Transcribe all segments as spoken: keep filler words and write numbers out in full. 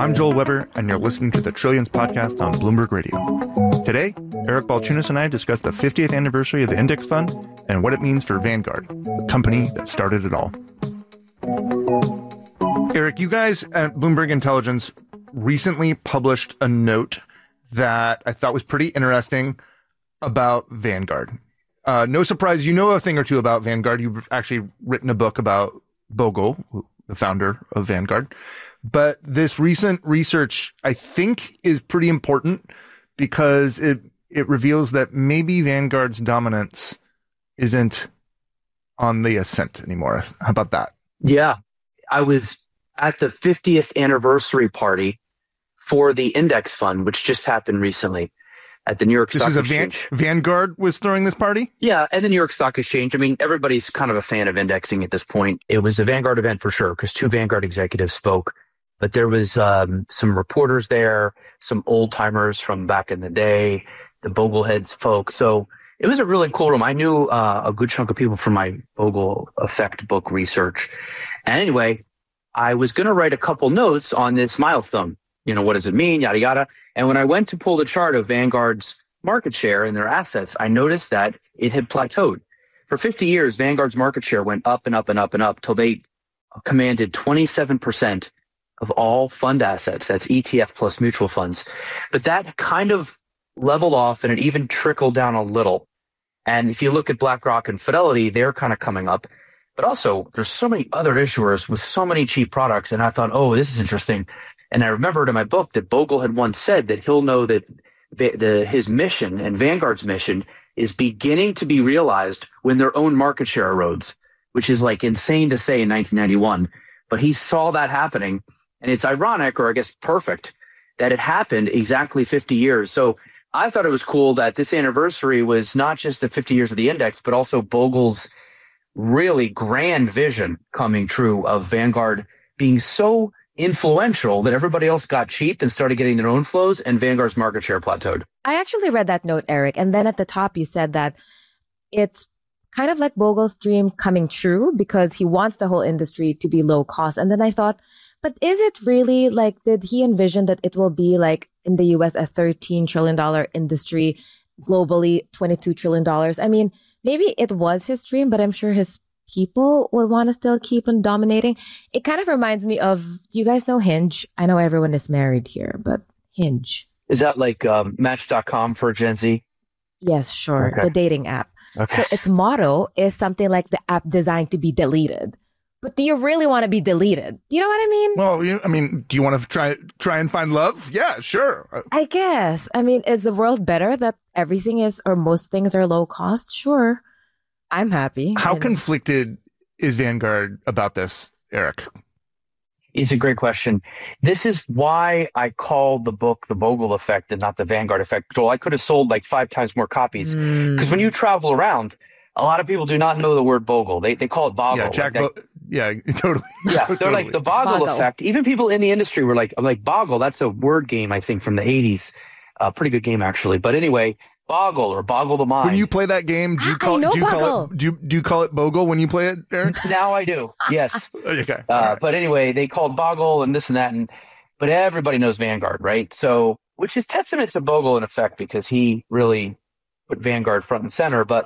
I'm Joel Weber, and you're listening to the Trillions podcast on Bloomberg Radio. Today, Eric Balchunas and I discuss the fiftieth anniversary of the index fund and what it means for Vanguard, the company that started it all. Eric, you guys at Bloomberg Intelligence recently published a note that I thought was pretty interesting about Vanguard. Uh, no surprise, you know a thing or two about Vanguard. You've actually written a book about Bogle, the founder of Vanguard. But this recent research, I think, is pretty important because it it reveals that maybe Vanguard's dominance isn't on the ascent anymore. How about that? Yeah. I was at the fiftieth anniversary party for the index fund, which just happened recently at the New York this Stock is a Exchange. Van- Vanguard was throwing this party? Yeah, and the New York Stock Exchange. I mean, everybody's kind of a fan of indexing at this point. It was a Vanguard event for sure because two Vanguard executives spoke. But there was um, some reporters there, some old timers from back in the day, the Bogleheads folks. So it was a really cool room. I knew uh, a good chunk of people from my Bogle Effect book research. And anyway, I was going to write a couple notes on this milestone. You know, what does it mean? Yada, yada. And when I went to pull the chart of Vanguard's market share and their assets, I noticed that it had plateaued. For fifty years, Vanguard's market share went up and up and up and up till they commanded twenty-seven percent of all fund assets. That's E T F plus mutual funds. But that kind of leveled off and it even trickled down a little. And if you look at BlackRock and Fidelity, they're kind of coming up. But also, there's so many other issuers with so many cheap products. And I thought, oh, this is interesting. And I remembered in my book that Bogle had once said that he'll know that the, the, his mission and Vanguard's mission is beginning to be realized when their own market share erodes, which is like insane to say in nineteen ninety-one. But he saw that happening. And it's ironic, or I guess perfect, that it happened exactly fifty years. So I thought it was cool that this anniversary was not just the fifty years of the index, but also Bogle's really grand vision coming true of Vanguard being so influential that everybody else got cheap and started getting their own flows and Vanguard's market share plateaued. I actually read that note, Eric. And then at the top, you said that it's kind of like Bogle's dream coming true because he wants the whole industry to be low cost. And then I thought, but is it really like, did he envision that it will be like in the U S a thirteen trillion dollars industry, globally twenty-two trillion dollars? I mean, maybe it was his dream, but I'm sure his people would want to still keep on dominating. It kind of reminds me of, do you guys know Hinge? I know everyone is married here, but Hinge. Is that like um, Match dot com for Gen Z? Yes, sure. Okay. The dating app. Okay. So its motto is something like the app designed to be deleted. But do you really want to be deleted? Do you know what I mean? Well, you, I mean, do you want to try try and find love? Yeah, sure. I guess. I mean, is the world better that everything is, or most things are low cost? Sure. I'm happy. How and conflicted is Vanguard about this, Eric? It's a great question. This is why I call the book The Bogle Effect and not The Vanguard Effect. Joel, I could have sold like five times more copies. Because Mm. when you travel around, a lot of people do not know the word Bogle. They they call it Boggle. Yeah, Jack. Like Bo- yeah, totally. Yeah, they're Totally. like the Boggle, Boggle. Effect. Even people in the industry were like, I'm like, Boggle, that's a word game, I think, from the eighties. Uh, pretty good game, actually. But anyway, Boggle or Boggle the Mind. When you play that game, do you I call know it? Do you call Bogle. it? Do you, do you call it Bogle when you play it, Eric? Now I do, yes. Okay. Uh, All right. But anyway, they called Boggle and this and that. and But everybody knows Vanguard, right? So, which is testament to Bogle in effect because he really put Vanguard front and center. But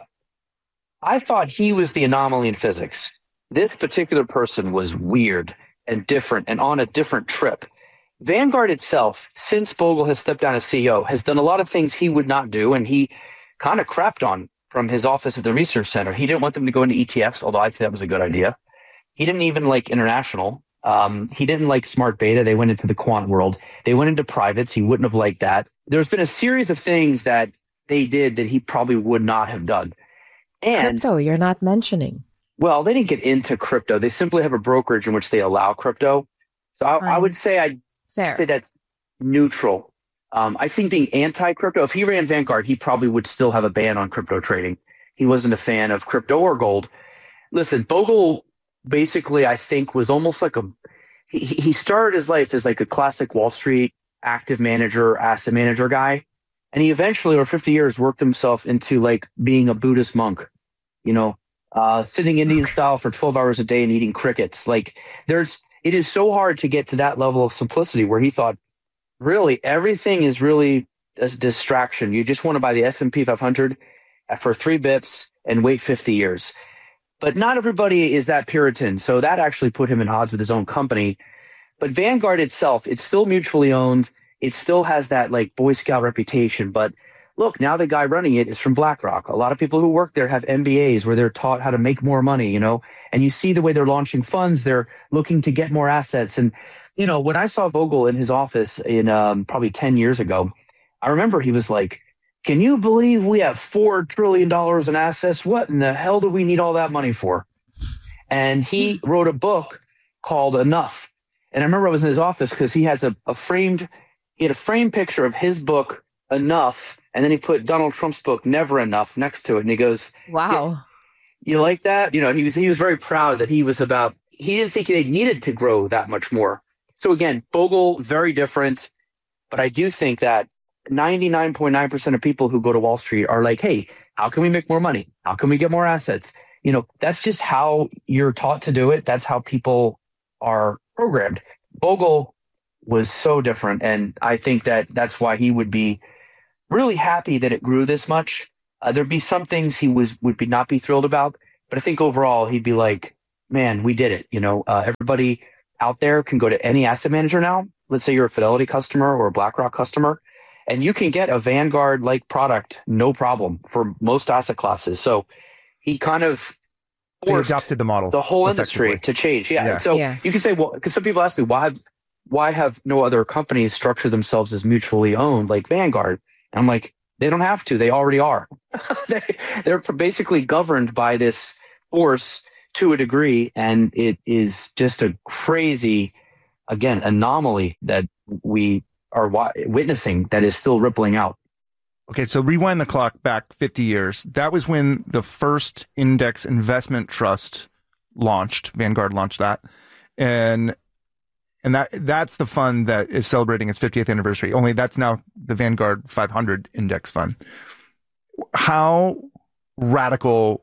I thought he was the anomaly in physics. This particular person was weird and different and on a different trip. Vanguard itself, since Bogle has stepped down as C E O, has done a lot of things he would not do, and he kind of crapped on from his office at the research center. He didn't want them to go into E T Fs, although I'd say that was a good idea. He didn't even like international. Um, he didn't like smart beta. They went into the quant world. They went into privates. He wouldn't have liked that. There's been a series of things that they did that he probably would not have done. And Crypto, you're not mentioning. well, they didn't get into crypto. They simply have a brokerage in which they allow crypto. So I, I Fine. would say I'd Fair. say that's neutral. Um, I think being anti-crypto, if he ran Vanguard, he probably would still have a ban on crypto trading. He wasn't a fan of crypto or gold. Listen, Bogle basically, I think, was almost like a he, he started his life as like a classic Wall Street active manager, asset manager guy. And he eventually, over fifty years, worked himself into like being a Buddhist monk, you know, uh, sitting Indian style for twelve hours a day and eating crickets. Like there's, it is so hard to get to that level of simplicity where he thought, really, everything is really a distraction. You just want to buy the S and P five hundred for three bips and wait fifty years. But not everybody is that Puritan. So that actually put him in odds with his own company. But Vanguard itself, it's still mutually owned. It still has that like Boy Scout reputation. But look, now the guy running it is from BlackRock. A lot of people who work there have M B As where they're taught how to make more money, you know, and you see the way they're launching funds. They're looking to get more assets. And, you know, when I saw Bogle in his office in um, probably ten years ago, I remember he was like, can you believe we have four trillion dollars in assets? What in the hell do we need all that money for? And he wrote a book called Enough. And I remember I was in his office because he has a, a framed, he had a framed picture of his book, Enough. And then he put Donald Trump's book, Never Enough, next to it. And he goes, wow, you like that? You know, he was, he was very proud that he was about, he didn't think they needed to grow that much more. So again, Bogle, very different. But I do think that ninety-nine point nine percent of people who go to Wall Street are like, hey, how can we make more money? How can we get more assets? You know, that's just how you're taught to do it. That's how people are programmed. Bogle was so different. And I think that that's why he would be really happy that it grew this much. Uh, there'd be some things he was would be not be thrilled about. But I think overall, he'd be like, man, we did it. You know, uh, everybody out there can go to any asset manager now. Let's say you're a Fidelity customer or a BlackRock customer. And you can get a Vanguard-like product, no problem, for most asset classes. So he kind of forced they adopted the model, the whole industry to change. Yeah. yeah. So yeah. you can say, well, because some people ask me, why, why have no other companies structured themselves as mutually owned like Vanguard? And I'm like, they don't have to. They already are. they, they're basically governed by this force to a degree. And it is just a crazy, again, anomaly that we are witnessing that is still rippling out. Okay, so rewind the clock back fifty years. That was when the first index investment trust launched. Vanguard launched that. And and that that's the fund that is celebrating its fiftieth anniversary. Only that's now the Vanguard five hundred index fund. How radical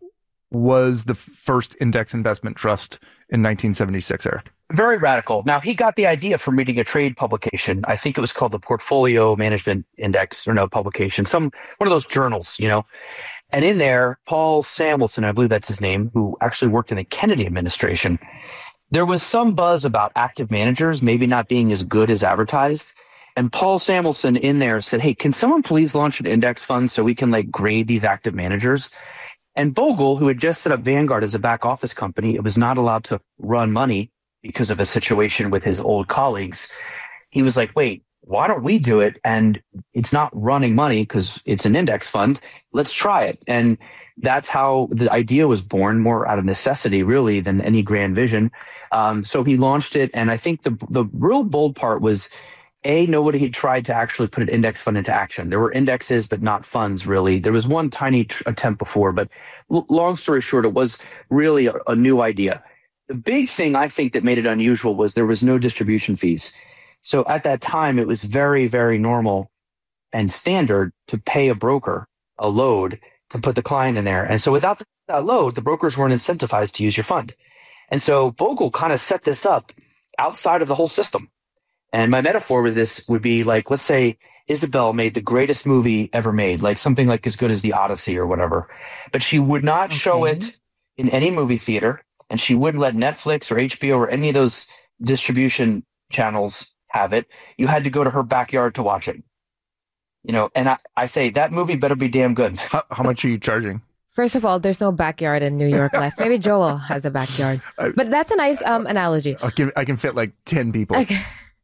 was the first index investment trust in nineteen seventy-six, Eric? Very radical. Now, he got the idea from reading a trade publication. I think it was called the Portfolio Management Index, or no, publication, some one of those journals, you know. And in there, Paul Samuelson, I believe that's his name, who actually worked in the Kennedy administration, there was some buzz about active managers maybe not being as good as advertised. And Paul Samuelson in there said, hey, can someone please launch an index fund so we can like grade these active managers? And Bogle, who had just set up Vanguard as a back office company, it was not allowed to run money because of a situation with his old colleagues. He was like, wait, why don't we do it? And it's not running money because it's an index fund. Let's try it. And that's how the idea was born, more out of necessity, really, than any grand vision. Um, so he launched it. And I think the the real bold part was, A, nobody had tried to actually put an index fund into action. There were indexes, but not funds, really. There was one tiny tr- attempt before, but l- long story short, it was really a, a new idea. The big thing I think that made it unusual was there was no distribution fees. So at that time, it was very, very normal and standard to pay a broker a load to put the client in there. And so without that load, the brokers weren't incentivized to use your fund. And so Bogle kind of set this up outside of the whole system. And my metaphor with this would be like, let's say Isabel made the greatest movie ever made, like something like as good as The Odyssey or whatever, but she would not okay. show it in any movie theater, and she wouldn't let Netflix or H B O or any of those distribution channels have it. You had to go to her backyard to watch it. You know, and I, I say that movie better be damn good. How, how much are you charging? First of all, there's no backyard in New York Life. Maybe Joel has a backyard, but that's a nice um analogy. I can, I can fit like ten people. Okay.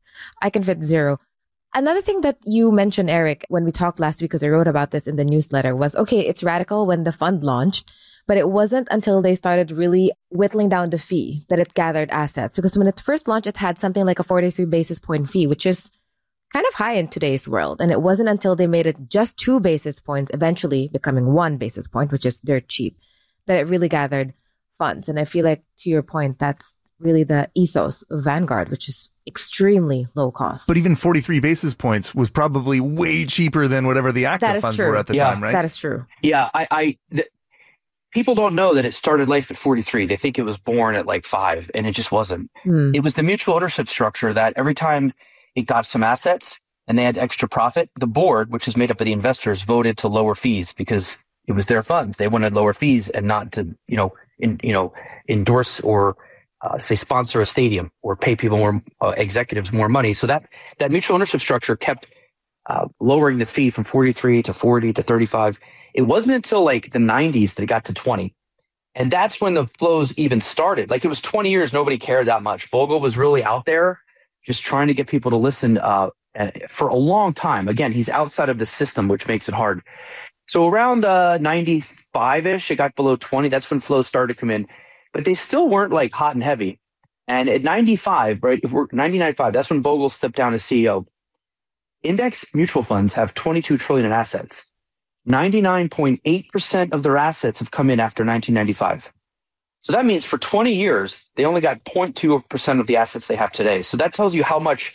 I can fit zero. Another thing that you mentioned, Eric, when we talked last week, because I wrote about this in the newsletter, was, okay, it's radical when the fund launched, but it wasn't until they started really whittling down the fee that it gathered assets. Because when it first launched, it had something like a forty-three basis point fee, which is kind of high in today's world. And it wasn't until they made it just two basis points, eventually becoming one basis point, which is dirt cheap, that it really gathered funds. And I feel like, to your point, that's really the ethos of Vanguard, which is extremely low cost. But even forty-three basis points was probably way cheaper than whatever the active funds true. were at the yeah, time, right? That is true. Yeah, I, I th- people don't know that it started life at forty-three. They think it was born at like five, and it just wasn't. Mm. It was the mutual ownership structure that every time it got some assets and they had extra profit, the board, which is made up of the investors, voted to lower fees because it was their funds. They wanted lower fees and not to, you know, in, you know, endorse or uh, say sponsor a stadium or pay people more, uh, executives more money. So that, that mutual ownership structure kept uh, lowering the fee from forty-three to forty to thirty-five. It wasn't until like the nineties that it got to twenty. And that's when the flows even started. Like it was twenty years, nobody cared that much. Bogle was really out there just trying to get people to listen uh, for a long time. Again, he's outside of the system, which makes it hard. So around uh, ninety-five-ish, it got below twenty. That's when flows started to come in. But they still weren't like hot and heavy. And at ninety-five, right, if we're ninety-nine point five, that's when Bogle stepped down as C E O. Index mutual funds have twenty-two trillion dollars in assets. ninety-nine point eight percent of their assets have come in after nineteen ninety-five. So that means for twenty years, they only got zero point two percent of the assets they have today. So that tells you how much,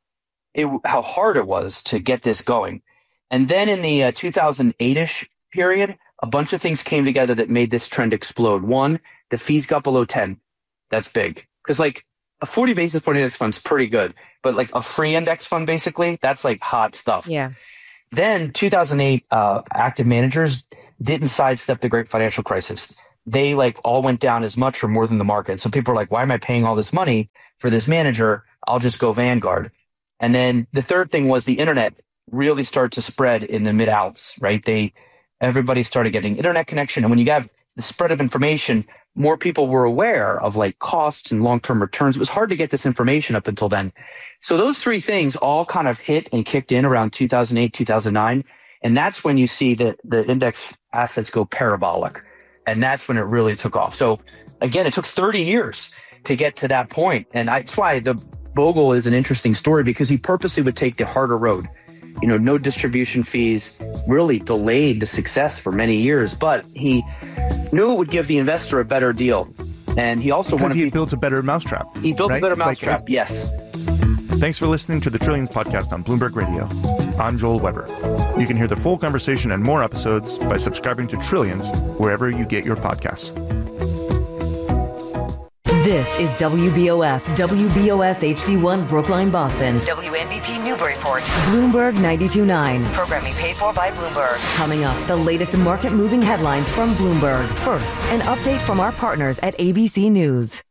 it, how hard it was to get this going. And then in the uh, two thousand eight-ish period, a bunch of things came together that made this trend explode. One, the fees got below ten. That's big. Because like a forty basis point index fund is pretty good. But like a free index fund, basically, that's like hot stuff. Yeah. Then two thousand eight, uh, active managers didn't sidestep the great financial crisis. They like all went down as much or more than the market. So people are like, why am I paying all this money for this manager? I'll just go Vanguard. And then the third thing was the internet really started to spread in the mid alts, right? They, everybody started getting internet connection. And when you have the spread of information, more people were aware of like costs and long-term returns. It was hard to get this information up until then. So those three things all kind of hit and kicked in around two thousand eight, two thousand nine. And that's when you see that the index assets go parabolic. And that's when it really took off. So again, it took thirty years to get to that point. And that's why the Bogle is an interesting story, because he purposely would take the harder road. You know, no distribution fees, really delayed the success for many years, but he knew it would give the investor a better deal. And he also because wanted he be, built a better mousetrap. He built right? a better mousetrap, like, yes. Thanks for listening to the Trillions podcast on Bloomberg Radio. I'm Joel Weber. You can hear the full conversation and more episodes by subscribing to Trillions wherever you get your podcasts. This is W B O S, W B O S H D one Brookline, Boston. W N B P Newburyport. Bloomberg ninety-two point nine. Programming paid for by Bloomberg. Coming up, the latest market-moving headlines from Bloomberg. First, an update from our partners at A B C News.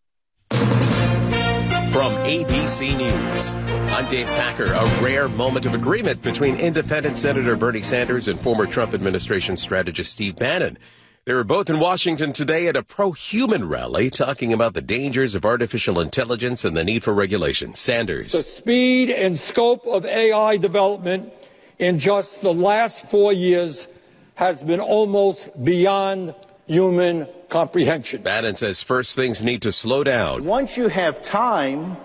From A B C News, I'm Dave Packer. A rare moment of agreement between independent Senator Bernie Sanders and former Trump administration strategist Steve Bannon. They were both in Washington today at a pro-human rally talking about the dangers of artificial intelligence and the need for regulation. Sanders. The speed and scope of A I development in just the last four years has been almost beyond human comprehension. Bannon says first things need to slow down. Once you have time,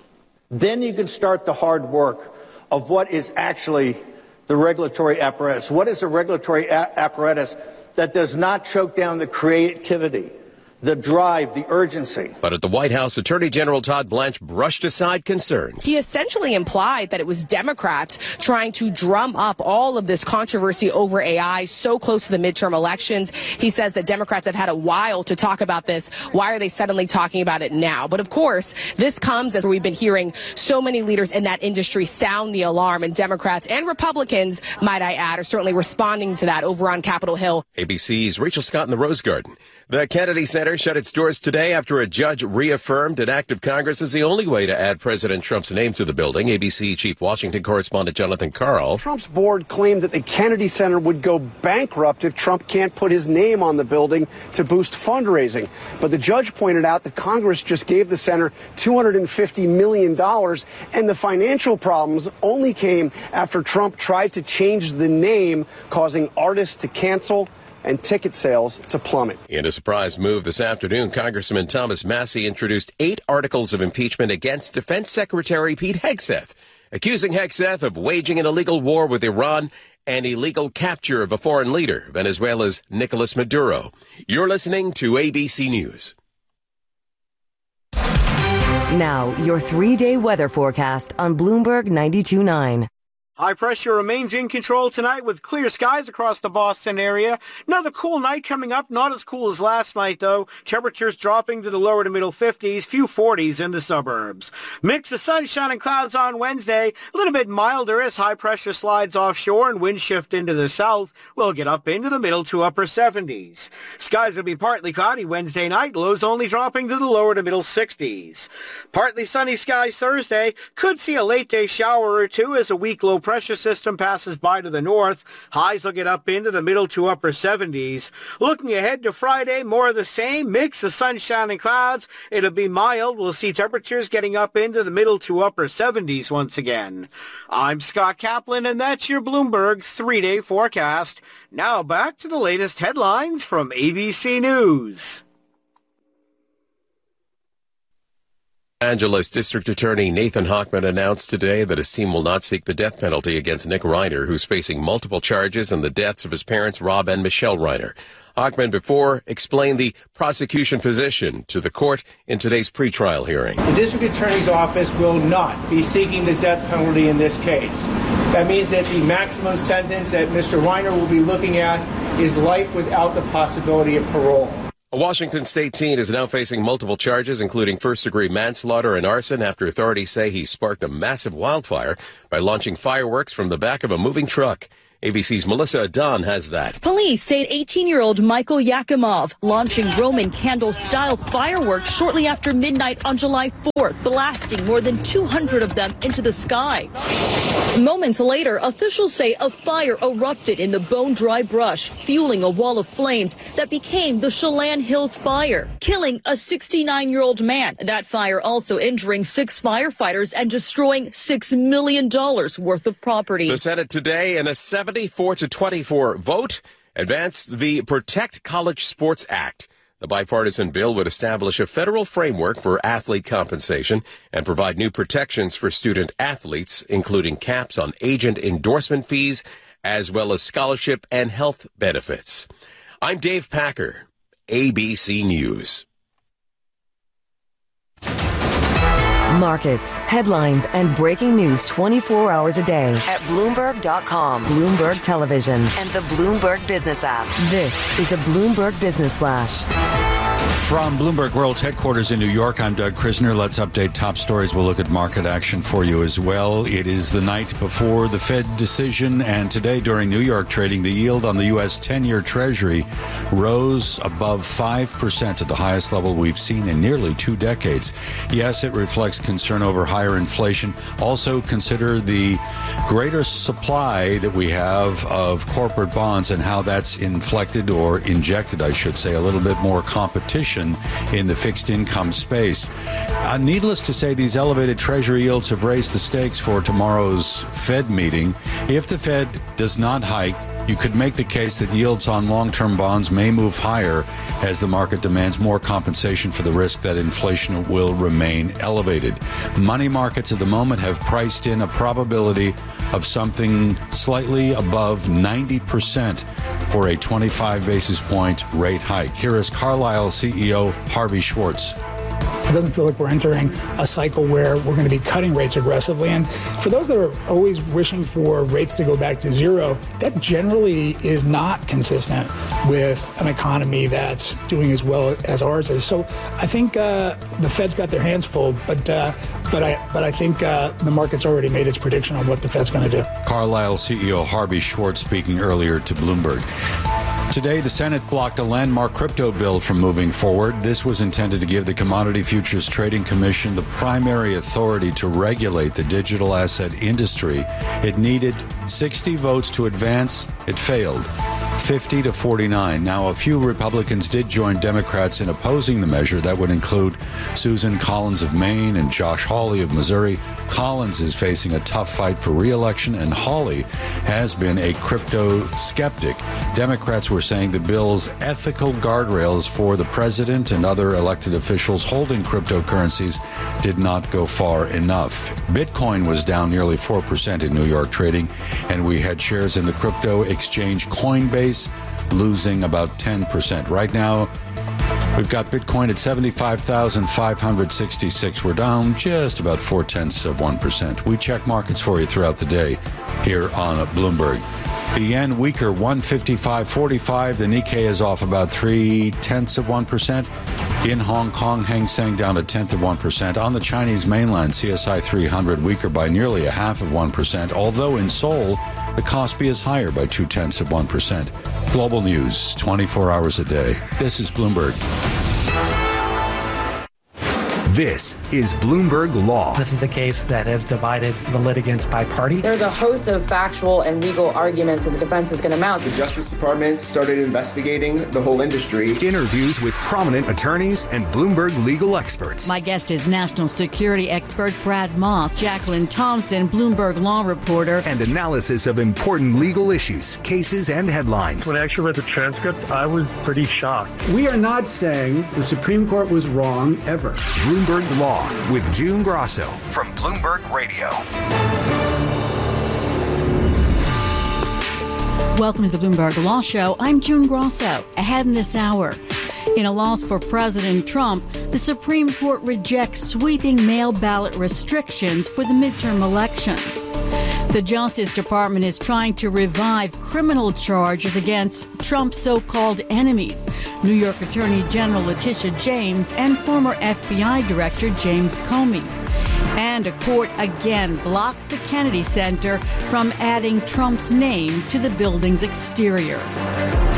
then you can start the hard work of what is actually the regulatory apparatus. What is a regulatory a- apparatus that does not choke down the creativity, the drive, the urgency? But at the White House, Attorney General Todd Blanche brushed aside concerns. He essentially implied that it was Democrats trying to drum up all of this controversy over A I so close to the midterm elections. He says that Democrats have had a while to talk about this. Why are they suddenly talking about it now? But of course, this comes as we've been hearing so many leaders in that industry sound the alarm, and Democrats and Republicans, might I add, are certainly responding to that over on Capitol Hill. A B C's Rachel Scott in the Rose Garden. The Kennedy Center shut its doors today after a judge reaffirmed an act of Congress is the only way to add President Trump's name to the building. A B C Chief Washington correspondent Jonathan Karl. Trump's board claimed that the Kennedy Center would go bankrupt if Trump can't put his name on the building to boost fundraising. But the judge pointed out that Congress just gave the center two hundred fifty million dollars, and the financial problems only came after Trump tried to change the name, causing artists to cancel and ticket sales to plummet. In a surprise move this afternoon, Congressman Thomas Massie introduced eight articles of impeachment against Defense Secretary Pete Hegseth, accusing Hegseth of waging an illegal war with Iran and illegal capture of a foreign leader, Venezuela's Nicolas Maduro. You're listening to A B C News. Now, your three-day weather forecast on Bloomberg ninety-two point nine. High pressure remains in control tonight with clear skies across the Boston area. Another cool night coming up. Not as cool as last night, though. Temperatures dropping to the lower to middle fifties, few forties in the suburbs. Mix of sunshine and clouds on Wednesday. A little bit milder as high pressure slides offshore and wind shift into the south. We'll get up into the middle to upper seventies. Skies will be partly cloudy Wednesday night. Lows only dropping to the lower to middle sixties. Partly sunny skies Thursday. Could see a late day shower or two as a weak low pressure system passes by to the north. Highs will get up into the middle to upper seventies. Looking ahead to Friday, more of the same. Mix of sunshine and clouds. It'll be mild. We'll see temperatures getting up into the middle to upper seventies once again. I'm Scott Kaplan, and that's your Bloomberg three-day forecast. Now back to the latest headlines from A B C News. Los Angeles District Attorney Nathan Hochman announced today that his team will not seek the death penalty against Nick Reiner, who's facing multiple charges in the deaths of his parents, Rob and Michelle Reiner. Hochman before explained the prosecution position to the court in today's pretrial hearing. The district attorney's office will not be seeking the death penalty in this case. That means that the maximum sentence that Mister Reiner will be looking at is life without the possibility of parole. A Washington state teen is now facing multiple charges, including first-degree manslaughter and arson, after authorities say he sparked a massive wildfire by launching fireworks from the back of a moving truck. A B C's Melissa Dunn has that. Police say eighteen-year-old Michael Yakimov launching Roman candle-style fireworks shortly after midnight on July fourth, blasting more than two hundred of them into the sky. Moments later, officials say a fire erupted in the bone-dry brush, fueling a wall of flames that became the Chelan Hills Fire, killing a sixty-nine-year-old man. That fire also injuring six firefighters and destroying six million dollars worth of property. The Senate today in a seventy-four to twenty-four vote advanced the Protect College Sports Act. The bipartisan bill would establish a federal framework for athlete compensation and provide new protections for student athletes, including caps on agent endorsement fees, as well as scholarship and health benefits. I'm Dave Packer, A B C News. Markets, headlines, and breaking news twenty-four hours a day at Bloomberg dot com, Bloomberg Television, and the Bloomberg Business app. This is a Bloomberg Business Flash. From Bloomberg World Headquarters in New York, I'm Doug Krisner. Let's update top stories. We'll look at market action for you as well. It is the night before the Fed decision, and today during New York trading, the yield on the U S ten-year Treasury rose above five percent at the highest level we've seen in nearly two decades. Yes, it reflects concern over higher inflation. Also consider the greater supply that we have of corporate bonds and how that's inflected or injected, I should say, a little bit more competition in the fixed income space. Uh, needless to say, these elevated Treasury yields have raised the stakes for tomorrow's Fed meeting. If the Fed does not hike, you could make the case that yields on long-term bonds may move higher as the market demands more compensation for the risk that inflation will remain elevated. Money markets at the moment have priced in a probability of something slightly above ninety percent for a twenty-five basis point rate hike. Here is Carlyle C E O Harvey Schwartz. It doesn't feel like we're entering a cycle where we're going to be cutting rates aggressively. And for those that are always wishing for rates to go back to zero, that generally is not consistent with an economy that's doing as well as ours is. So I think uh, the Fed's got their hands full, but uh, but I but I think uh, the market's already made its prediction on what the Fed's going to do. Carlyle C E O Harvey Schwartz speaking earlier to Bloomberg. Today, the Senate blocked a landmark crypto bill from moving forward. This was intended to give the Commodity Futures Trading Commission the primary authority to regulate the digital asset industry. It needed sixty votes to advance. It failed. fifty to forty-nine. Now, a few Republicans did join Democrats in opposing the measure. That would include Susan Collins of Maine and Josh Hawley of Missouri. Collins is facing a tough fight for re-election, and Hawley has been a crypto skeptic. Democrats were saying the bill's ethical guardrails for the president and other elected officials holding cryptocurrencies did not go far enough. Bitcoin was down nearly four percent in New York trading, and we had shares in the crypto exchange Coinbase losing about ten percent. Right now, We've got Bitcoin at seventy-five thousand five hundred sixty-six. We're down just about four-tenths of one percent. We check markets for you throughout the day here on Bloomberg. The yen weaker, one fifty-five forty-five. The Nikkei is off about three-tenths of one percent. In Hong Kong, Hang Seng down a tenth of one percent. On the Chinese mainland, C S I three hundred weaker by nearly a half of one percent. Although in Seoul, the Kospi is higher by two-tenths of one percent. Global news, twenty-four hours a day. This is Bloomberg. This is Bloomberg Law. This is a case that has divided the litigants by party. There's a host of factual and legal arguments that the defense is going to mount. The Justice Department started investigating the whole industry. Interviews with prominent attorneys and Bloomberg legal experts. My guest is national security expert Brad Moss, Jacqueline Thompson, Bloomberg Law reporter. And analysis of important legal issues, cases, and headlines. When I actually read the transcript, I was pretty shocked. We are not saying the Supreme Court was wrong ever. Bloomberg Law with June Grosso from Bloomberg Radio. Welcome to the Bloomberg Law Show. I'm June Grosso. Ahead in this hour, in a loss for President Trump, the Supreme Court rejects sweeping mail ballot restrictions for the midterm elections. The Justice Department is trying to revive criminal charges against Trump's so-called enemies, New York Attorney General Letitia James and former F B I Director James Comey. And a court again blocks the Kennedy Center from adding Trump's name to the building's exterior.